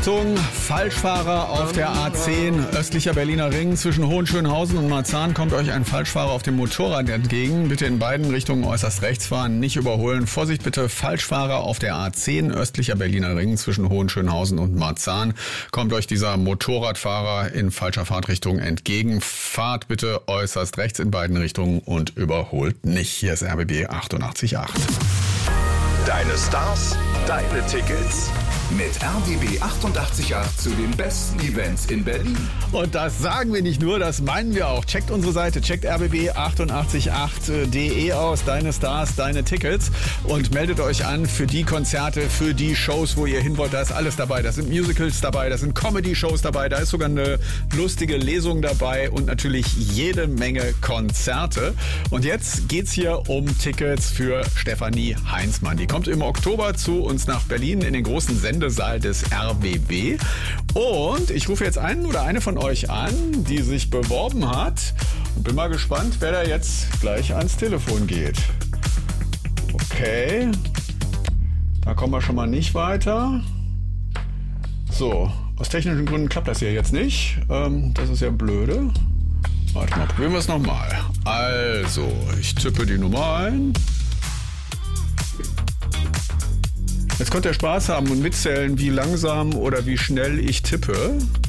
Achtung, Falschfahrer auf der A10, östlicher Berliner Ring zwischen Hohenschönhausen und Marzahn kommt euch ein Falschfahrer auf dem Motorrad entgegen. Bitte in beiden Richtungen äußerst rechts fahren, nicht überholen. Vorsicht bitte, Falschfahrer auf der A10, östlicher Berliner Ring zwischen Hohenschönhausen und Marzahn kommt euch dieser Motorradfahrer in falscher Fahrtrichtung entgegen. Fahrt bitte äußerst rechts in beiden Richtungen und überholt nicht. Hier ist RBB 88.8. Deine Stars, deine Tickets. Mit RBB 88.8 zu den besten Events in Berlin. Und das sagen wir nicht nur, das meinen wir auch. Checkt unsere Seite, checkt rbb888.de aus, deine Stars, deine Tickets und meldet euch an für die Konzerte, für die Shows, wo ihr hin wollt. Da ist alles dabei. Da sind Musicals dabei, da sind Comedy-Shows dabei, da ist sogar eine lustige Lesung dabei und natürlich jede Menge Konzerte. Und jetzt geht's hier um Tickets für Stefanie Heinzmann. Die kommt im Oktober zu uns nach Berlin in den großen Sendesaal des RBB. Und ich rufe jetzt einen oder eine von euch an, die sich beworben hat. Und bin mal gespannt, wer da jetzt gleich ans Telefon geht. Okay. Da kommen wir schon mal nicht weiter. So, aus technischen Gründen klappt das hier jetzt nicht. Das ist ja blöde. Warte mal, probieren wir es nochmal. Also, ich tippe die Nummer ein. Jetzt könnt ihr Spaß haben und mitzählen, wie langsam oder wie schnell ich tippe.